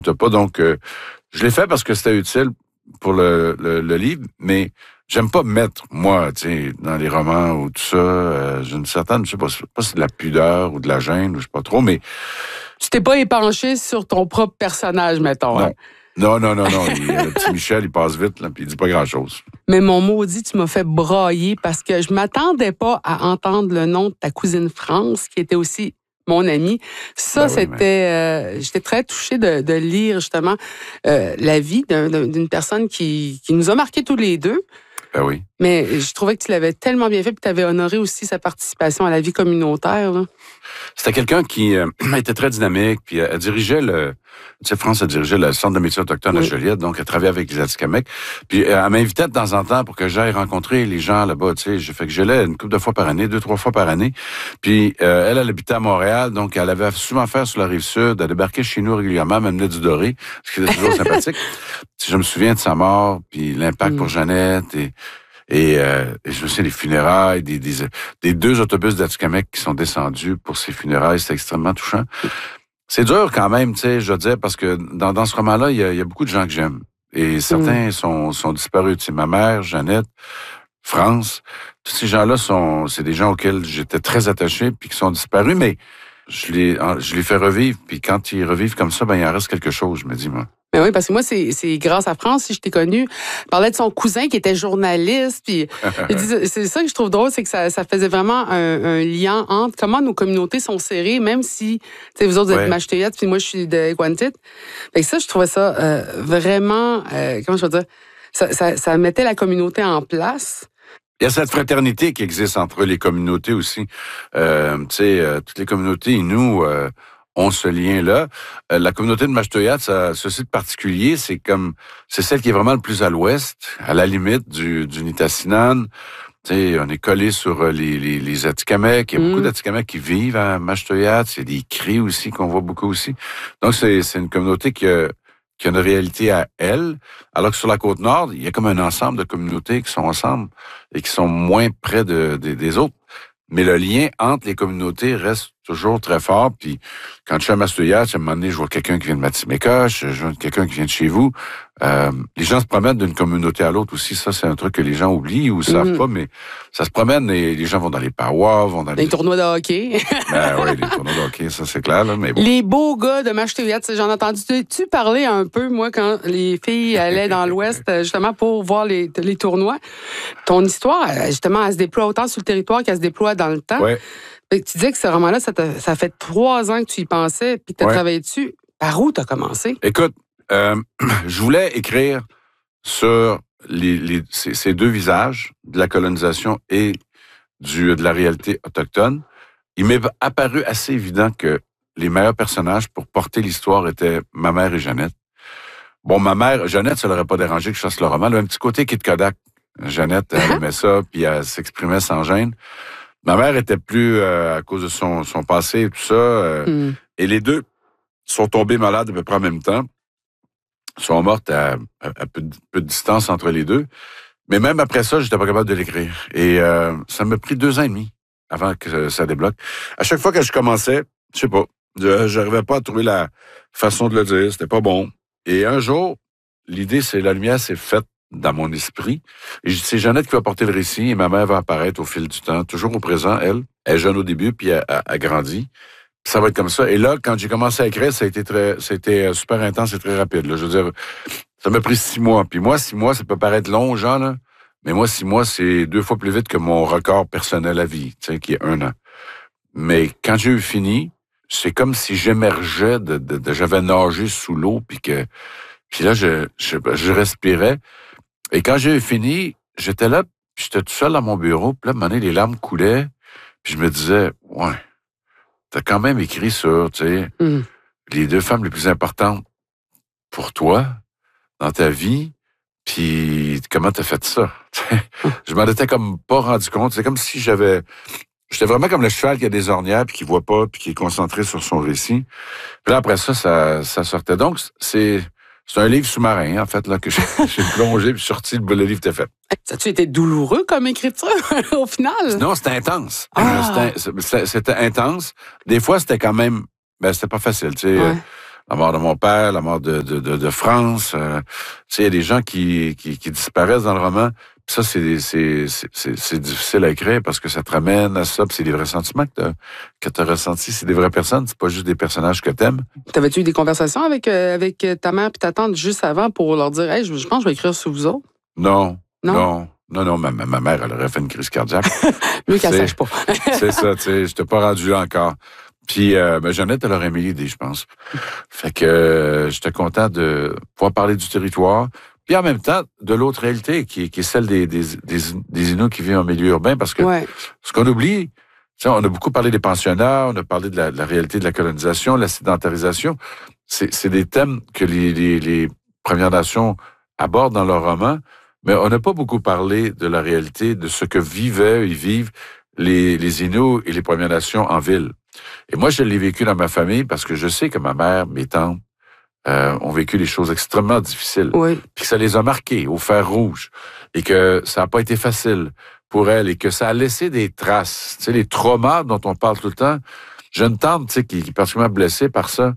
T'as pas donc... je l'ai fait parce que c'était utile pour le livre, mais j'aime pas me mettre, moi, tu sais, dans les romans ou tout ça. J'ai une certaine, je sais pas si c'est de la pudeur ou de la gêne, ou je sais pas trop, mais... Tu t'es pas épanché sur ton propre personnage, mettons. Non. Hein? Non. Le petit Michel, il passe vite, là, puis il dit pas grand-chose. Mais mon maudit, tu m'as fait brailler parce que je m'attendais pas à entendre le nom de ta cousine France, qui était aussi mon amie. Ça, j'étais très touchée de lire justement la vie d'une personne qui nous a marqués tous les deux. Ben oui. Mais je trouvais que tu l'avais tellement bien fait, puis tu avais honoré aussi sa participation à la vie communautaire. Là. C'était quelqu'un qui était très dynamique, puis elle dirigeait tu sais, France, elle dirigeait le Centre de métiers autochtones à Joliette, donc elle travaillait avec les Atikamekw. Puis elle m'invitait de temps en temps pour que j'aille rencontrer les gens là-bas, tu sais. J'ai fait que j'allais une couple de fois par année, 2-3 fois par année. Puis elle habitait à Montréal, donc elle avait souvent affaire sur la Rive-Sud, elle débarquait chez nous régulièrement, elle m'amenait du doré, ce qui était toujours sympathique. Je me souviens de sa mort, puis l'impact pour Jeannette, et je me souviens des funérailles, des 2 autobus d'Atikamekw qui sont descendus pour ces funérailles. C'est extrêmement touchant. C'est dur quand même, tu sais, je veux dire, parce que dans ce roman-là, il y a beaucoup de gens que j'aime. Et certains sont disparus. Tu sais, ma mère, Jeannette, France, tous ces gens-là c'est des gens auxquels j'étais très attaché puis qui sont disparus, mais je les fais revivre. Puis quand ils revivent comme ça, ben il en reste quelque chose, je me dis, moi. Mais oui, parce que moi, c'est grâce à France, si je t'ai connu, parlait de son cousin qui était journaliste. Puis c'est ça que je trouve drôle, c'est que ça faisait vraiment un lien entre comment nos communautés sont serrées, même si, tu sais, vous autres, vous êtes Mashteuiat, puis moi, je suis de Gwantit. Fait que ça, je trouvais ça vraiment, comment je veux dire, ça mettait la communauté en place. Il y a cette fraternité qui existe entre les communautés aussi. Tu sais, toutes les communautés, nous... ont ce lien-là. La communauté de Mashteuiat, ceci de particulier, c'est celle qui est vraiment le plus à l'ouest, à la limite du Nitassinan. Tu sais, on est collé sur les Atikamekw. Il y a beaucoup d'Atikamekw qui vivent à Mashteuiat. C'est des cris aussi qu'on voit beaucoup aussi. Donc, c'est une communauté qui a une réalité à elle. Alors que sur la Côte-Nord, il y a comme un ensemble de communautés qui sont ensemble et qui sont moins près des autres. Mais le lien entre les communautés reste toujours très fort. Puis quand je suis à Mashteuiat, à un moment donné, je vois quelqu'un qui vient de Matimeka, je vois quelqu'un qui vient de chez vous. Les gens se promènent d'une communauté à l'autre aussi. Ça, c'est un truc que les gens oublient ou savent pas, mais ça se promène et les gens vont dans les parois, vont dans les tournois de hockey. Ben oui, les tournois de hockey, ça c'est clair. Là, mais bon. Les beaux gars de Mashteuiat, j'en ai entendu-tu parler un peu, moi, quand les filles allaient dans l'Ouest, justement, pour voir les tournois. Ton histoire, justement, elle se déploie autant sur le territoire qu'elle se déploie dans le temps. Ouais. Tu disais que ce roman-là, ça fait 3 ans que tu y pensais, puis que tu as travaillé dessus. Par où tu as commencé? Écoute, je voulais écrire sur ces 2 visages, de la colonisation et de la réalité autochtone. Il m'est apparu assez évident que les meilleurs personnages pour porter l'histoire étaient ma mère et Jeannette. Bon, ma mère, Jeannette, ça l'aurait pas dérangé que je fasse le roman. Elle avait un petit côté Kid Kodak. Jeannette, elle aimait ça, puis elle s'exprimait sans gêne. Ma mère était plus, à cause de son passé et tout ça, et les 2 sont tombés malades à peu près en même temps. Sont mortes à peu de distance entre les 2. Mais même après ça, j'étais pas capable de l'écrire. Et ça m'a pris 2 ans et demi avant que ça débloque. À chaque fois que je commençais, je sais pas, j'arrivais pas à trouver la façon de le dire, c'était pas bon. Et un jour, la lumière s'est faite dans mon esprit. Et c'est Jeannette qui va porter le récit et ma mère va apparaître au fil du temps, toujours au présent, elle. Elle est jeune au début, puis elle grandit. Ça va être comme ça. Et là, quand j'ai commencé à écrire, ça a été super intense et très rapide. Là. Je veux dire, ça m'a pris 6 mois. Puis moi, 6 mois, ça peut paraître long aux gens, là. Mais moi, 6 mois, c'est 2 fois plus vite que mon record personnel à vie, tu sais, qui est 1 an. Mais quand j'ai eu fini, c'est comme si j'émergeais j'avais nagé sous l'eau, puis là, je respirais. Et quand j'ai eu fini, j'étais là, puis j'étais tout seul dans mon bureau, puis là, à un moment donné, les larmes coulaient, puis je me disais, ouais, t'as quand même écrit sur, tu sais, les 2 femmes les plus importantes pour toi, dans ta vie, puis comment t'as fait ça? Je m'en étais comme pas rendu compte. C'est comme si j'étais vraiment comme le cheval qui a des ornières, puis qui voit pas, puis qui est concentré sur son récit. Puis là, après ça sortait. Donc, c'est un livre sous-marin, en fait, là, que j'ai plongé, puis sorti, le livre était fait. Ça a-tu été douloureux comme écriture, au final? Non, c'était intense. Ah. C'était intense. Des fois, c'était quand même... c'était pas facile, tu sais. Ouais. la mort de mon père, la mort de France. Tu sais, il y a des gens qui disparaissent dans le roman. Puis ça, c'est difficile à écrire parce que ça te ramène à ça. Puis c'est des vrais sentiments que t'as ressentis. C'est des vraies personnes. C'est pas juste des personnages que t'aimes. T'avais-tu eu des conversations avec ta mère puis ta tante juste avant pour leur dire, hey, je pense que je vais écrire sur vous autres? Non. Ma mère, elle aurait fait une crise cardiaque. Mieux qu'elle sache pas. C'est ça, tu sais, je t'ai pas rendu là encore. Puis, Jeannette, elle aurait aimé l'idée, je pense. Fait que j'étais content de pouvoir parler du territoire. Puis en même temps, de l'autre réalité, qui est celle des Inuits qui vivent en milieu urbain, parce que ce qu'on oublie, tu sais, on a beaucoup parlé des pensionnats, on a parlé de la réalité de la colonisation, de la sédentarisation. C'est des thèmes que les Premières Nations abordent dans leur roman, mais on n'a pas beaucoup parlé de la réalité, de ce que vivaient et vivent les Inuits et les Premières Nations en ville. Et moi, je l'ai vécu dans ma famille parce que je sais que ma mère, mes tantes, ont vécu des choses extrêmement difficiles. Oui. Puis que ça les a marquées au fer rouge. Et que ça n'a pas été facile pour elles. Et que ça a laissé des traces. Tu sais, les traumas dont on parle tout le temps. J'ai une tante, tu sais, qui est particulièrement blessée par ça.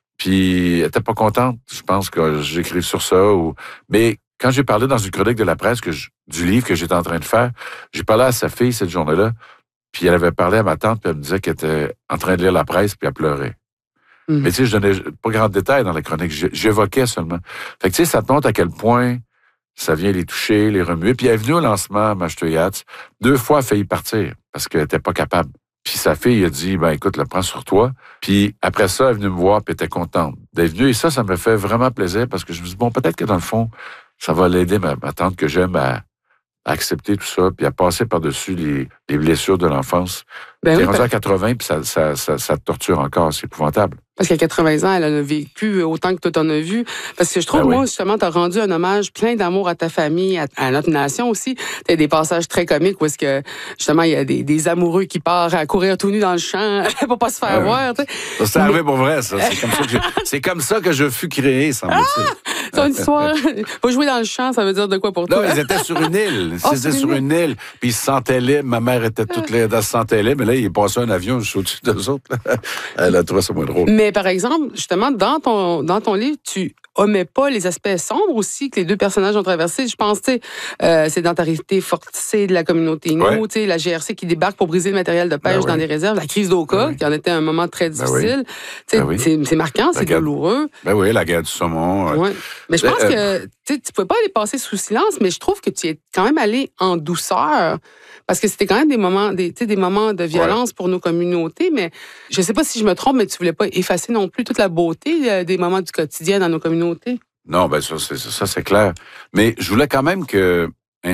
Puis elle était pas contente, je pense, que j'écrive sur ça. Mais quand j'ai parlé dans une chronique de la presse du livre que j'étais en train de faire, j'ai parlé à sa fille cette journée-là. Puis elle avait parlé à ma tante, puis elle me disait qu'elle était en train de lire la presse, puis elle pleurait. Mais tu sais, je donnais pas grand détail dans la chronique, j'évoquais seulement. Fait que tu sais, ça te montre à quel point ça vient les toucher, les remuer. Puis elle est venue au lancement à Mashtoyats. 2 fois, elle a failli partir, parce qu'elle était pas capable. Puis sa fille a dit, ben écoute, le prends sur toi. Puis après ça, elle est venue me voir, puis elle était contente d'être venue. Et ça me fait vraiment plaisir, parce que je me dis, bon, peut-être que dans le fond, ça va l'aider, ma tante que j'aime, à accepter tout ça, puis à passer par-dessus les blessures de l'enfance. Ben T'es rendu à 80, puis ça te torture encore. C'est épouvantable. Parce qu'à 80 ans, elle en a vécu autant que toi t'en as vu. Parce que je trouve, moi, justement, t'as rendu un hommage plein d'amour à ta famille, à notre nation aussi. T'as des passages très comiques où est-ce que, justement, il y a des amoureux qui partent à courir tout nu dans le champ pour pas se faire voir. T'sais. Ça, c'est arrivé pour vrai, ça. C'est comme ça que je fus créé, semble-t-il. Ton histoire. Pas jouer dans le champ, ça veut dire de quoi pour toi? Non, ils étaient sur une île. Ils étaient sur une île, puis ils se sentaient libres. Ma mère était toute laide, elle se sentait libre, mais là, il est passé un avion juste au-dessus d'eux autres. Elle a trouvé ça moins drôle. Mais par exemple, justement, dans ton livre, tu omets pas les aspects sombres aussi que les 2 personnages ont traversés. Je pense, tu sais, sédentarité forcée de la communauté Inuit, tu sais, la GRC qui débarque pour briser le matériel de pêche dans des réserves, la crise d'Oka, qui en était un moment très difficile. C'est marquant, c'est douloureux. Ben oui, la guerre du saumon. Mais je pense que tu pouvais pas aller passer sous silence, mais je trouve que tu es quand même allé en douceur. Parce que c'était quand même des moments de violence pour nos communautés, mais je sais pas si je me trompe, mais tu voulais pas effacer non plus toute la beauté des moments du quotidien dans nos communautés. Non, ben ça c'est clair. Mais je voulais quand même que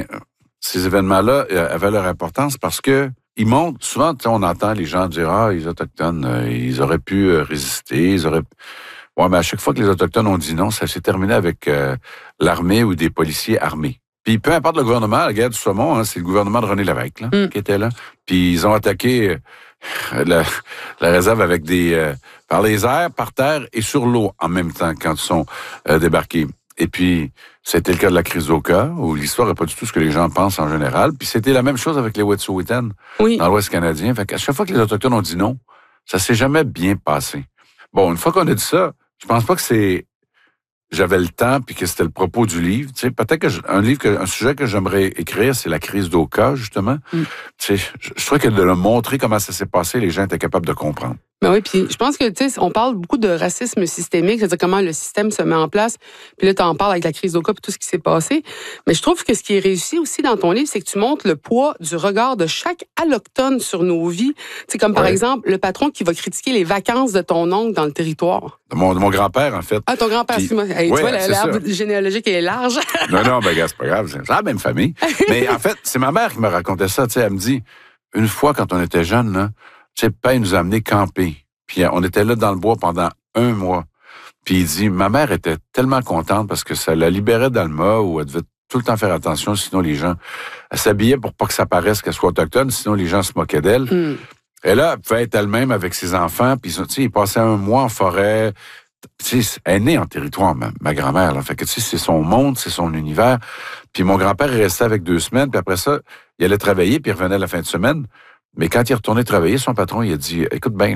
ces événements-là avaient leur importance parce que ils montrent, souvent, on entend les gens dire, les Autochtones, ils auraient pu résister, Ouais, mais à chaque fois que les Autochtones ont dit non, ça s'est terminé avec l'armée ou des policiers armés. Puis peu importe le gouvernement, la guerre du saumon, c'est le gouvernement de René Lévesque qui était là. Puis ils ont attaqué la réserve avec par les airs, par terre et sur l'eau en même temps quand ils sont débarqués. Et puis c'était le cas de la crise d'Oka, où l'histoire n'est pas du tout ce que les gens pensent en général. Puis c'était la même chose avec les Wet'suwet'en dans l'Ouest canadien. Fait qu'à chaque fois que les Autochtones ont dit non, ça s'est jamais bien passé. Bon, une fois qu'on a dit ça, je pense pas que j'avais le temps puis que c'était le propos du livre. Tu sais, peut-être un sujet que j'aimerais écrire, c'est la crise d'Oka, justement. Tu sais, je trouvais que de le montrer comment ça s'est passé, les gens étaient capables de comprendre. Ben oui, puis je pense que, tu sais, on parle beaucoup de racisme systémique, c'est-à-dire comment le système se met en place. Puis là, tu en parles avec la crise d'Oka et tout ce qui s'est passé. Mais je trouve que ce qui est réussi aussi dans ton livre, c'est que tu montres le poids du regard de chaque allochtone sur nos vies. C'est comme, par exemple, le patron qui va critiquer les vacances de ton oncle dans le territoire. De mon grand-père, en fait. Ah, ton grand-père, excuse-moi. Hey, tu vois, l'arbre généalogique est large. Non, ben, c'est pas grave. C'est la même famille. Mais en fait, c'est ma mère qui me racontait ça. Tu sais, elle me dit, une fois, quand on était jeunes, là, tu sais, papa, il nous a amenés camper. Puis on était là dans le bois pendant 1 mois. Puis il dit, ma mère était tellement contente parce que ça la libérait d'Alma où elle devait tout le temps faire attention, sinon les gens... Elle s'habillait pour pas que ça paraisse qu'elle soit autochtone, sinon les gens se moquaient d'elle. Et là, elle pouvait être elle-même avec ses enfants, puis tu sais, ils passaient 1 mois en forêt. Tu sais, elle est née en territoire, ma grand-mère. Là. Fait que tu sais, c'est son monde, c'est son univers. Puis mon grand-père, il restait avec 2 semaines, puis après ça, il allait travailler, puis il revenait la fin de semaine. Mais quand il est retourné travailler, son patron, il a dit, écoute bien, là,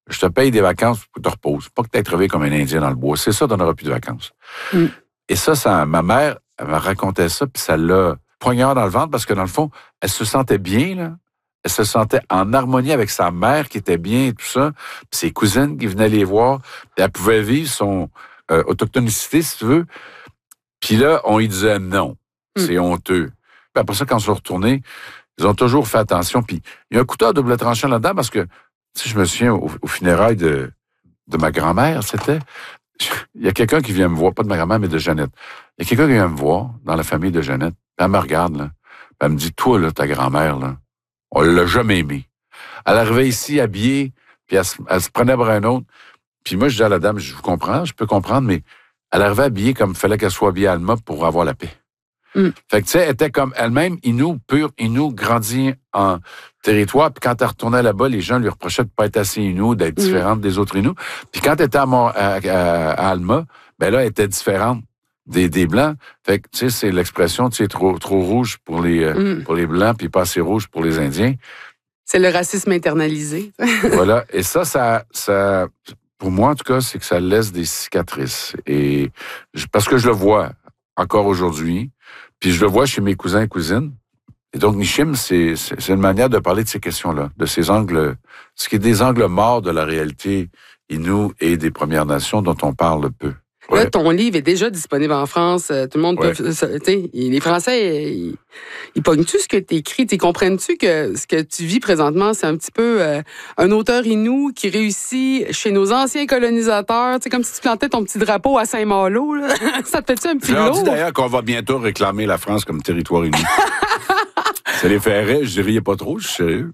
Je te paye des vacances pour que tu te reposes. Pas que tu aies crevé comme un Indien dans le bois. C'est ça, tu n'auras plus de vacances. Et ça, ma mère, elle me racontait ça, puis ça l'a poignard dans le ventre parce que, dans le fond, elle se sentait bien, là. Elle se sentait en harmonie avec sa mère qui était bien et tout ça, puis ses cousines qui venaient les voir. Puis elle pouvait vivre son autochtonicité, si tu veux. Puis là, on lui disait non, c'est honteux. Puis après ça, quand ils sont retournés, ils ont toujours fait attention. Puis il y a un couteau à double tranchant là-dedans parce que, tu sais, je me souviens, au funérailles de ma grand-mère, c'était... Il y a quelqu'un qui vient me voir, pas de ma grand-mère, mais de Jeannette. Il y a quelqu'un qui vient me voir dans la famille de Jeannette. Puis elle me regarde, là. Puis elle me dit, toi, là, ta grand-mère, là, on l'a jamais aimée. Elle arrivait ici habillée, puis elle se prenait pour un autre. Puis moi, je dis à la dame, je vous comprends, je peux comprendre, mais elle arrivait habillée comme il fallait qu'elle soit habillée à Alma pour avoir la paix. Fait que, tu sais, elle était comme elle-même, Innu, pure Innu, grandie en territoire. Puis quand elle retournait là-bas, les gens lui reprochaient de ne pas être assez Innu, d'être différente des autres Innu. Puis quand elle était à Alma, ben là, elle était différente des Blancs. Fait que, tu sais, c'est l'expression, tu sais, trop rouge pour les Blancs, puis pas assez rouge pour les Indiens. C'est le racisme internalisé. Voilà. Et ça, pour moi, en tout cas, c'est que ça laisse des cicatrices. Et parce que je le vois encore aujourd'hui, puis je le vois chez mes cousins et cousines. Et donc, Nishim, c'est une manière de parler de ces questions-là, de ces angles, ce qui est des angles morts de la réalité Innu et des Premières Nations dont on parle peu. Là, ton livre est déjà disponible en France. Tout le monde peut... Tu sais, les Français, ils pognent-tu ce que tu écris? Comprennent-tu que ce que tu vis présentement, c'est un petit peu un auteur Innu qui réussit chez nos anciens colonisateurs? Tu sais, comme si tu plantais ton petit drapeau à Saint-Malo. Là. Ça te fait-tu un petit lourd? Je leur dis lourd? d'ailleurs qu'on va bientôt réclamer la France comme territoire Innu. Ça les fait rire, je riais pas trop, je suis sérieux.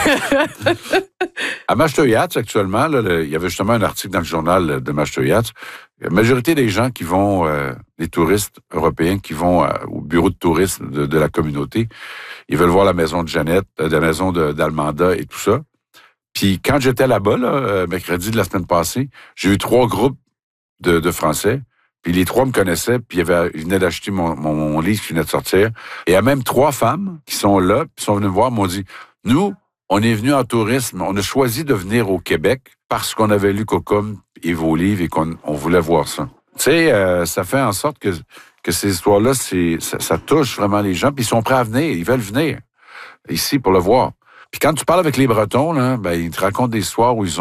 À Mashteuiatsh, actuellement, là, il y avait justement un article dans le journal de Mashteuiatsh. La majorité des gens qui vont, les touristes européens qui vont au bureau de tourisme de la communauté, ils veulent voir la maison de Jeannette, la maison d'Almanda et tout ça. Puis quand j'étais là-bas, là, mercredi de la semaine passée, j'ai eu 3 groupes de Français. Puis les 3 me connaissaient, puis ils venaient d'acheter mon livre qui venait de sortir. Et il y a même 3 femmes qui sont là, puis sont venues me voir, m'ont dit, nous, on est venus en tourisme, on a choisi de venir au Québec parce qu'on avait lu Cocum et vos livres et qu'on voulait voir ça. Tu sais, ça fait en sorte que ces histoires-là, ça touche vraiment les gens, puis ils sont prêts à venir, ils veulent venir ici pour le voir. Puis quand tu parles avec les Bretons, là, ben ils te racontent des histoires où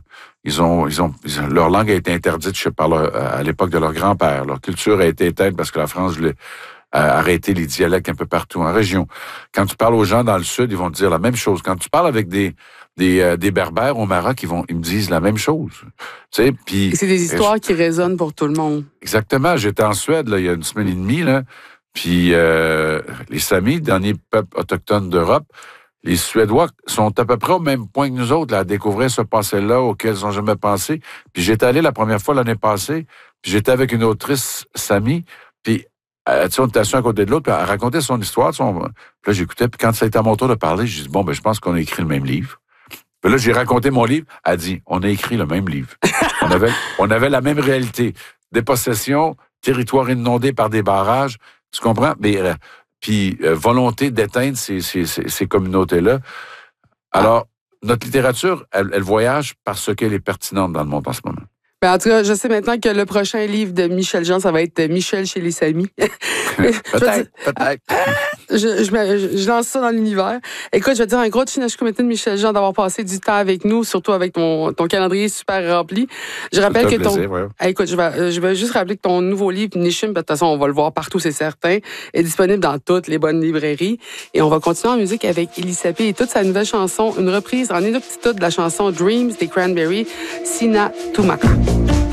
leur langue a été interdite à l'époque de leur grand-père. Leur culture a été éteinte parce que la France voulait arrêter les dialectes un peu partout en région. Quand tu parles aux gens dans le Sud, ils vont te dire la même chose. Quand tu parles avec des Berbères au Maroc, ils me disent la même chose. Tu sais, puis c'est des histoires qui résonnent pour tout le monde. Exactement. J'étais en Suède là, il y a une semaine et demie, là, puis les Samis, dernier peuple autochtone d'Europe, les Suédois sont à peu près au même point que nous autres là, à découvrir ce passé-là auquel ils n'ont jamais pensé. Puis j'étais allé la première fois l'année passée, puis j'étais avec une autrice Sami, puis tu sais, on était assis à côté de l'autre, puis elle racontait son histoire. Puis là, j'écoutais, puis quand ça a été à mon tour de parler, j'ai dit, bon, ben je pense qu'on a écrit le même livre. Puis là, j'ai raconté mon livre, elle a dit, on a écrit le même livre. on avait la même réalité. Dépossession, territoire inondé par des barrages, tu comprends? Mais... puis volonté d'éteindre ces communautés-là. Alors, notre littérature, elle voyage parce qu'elle est pertinente dans le monde en ce moment. Ben, en tout cas, je sais maintenant que le prochain livre de Michel Jean, ça va être Michel chez les Samis. Peut-être. Je lance ça dans l'univers. Écoute, je vais te dire un gros comité de Michel Jean d'avoir passé du temps avec nous, surtout avec ton calendrier super rempli. Je rappelle que plaisir, ouais. Écoute, je vais juste rappeler que ton nouveau livre, Nishim, de toute façon, on va le voir partout, c'est certain, est disponible dans toutes les bonnes librairies. Et on va continuer en musique avec Élie Sapé et toute sa nouvelle chanson, une reprise en inuktitut de la chanson Dreams des Cranberries, Sina Tumaka.